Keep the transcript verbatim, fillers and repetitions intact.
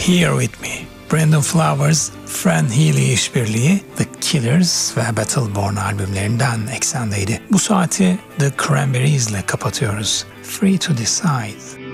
Here With Me. Brandon Flowers, Fran Healy işbirliği The Killers ve Battleborn albümlerinden eksendeydi. Bu saati The Cranberries ile kapatıyoruz. Free to Decide.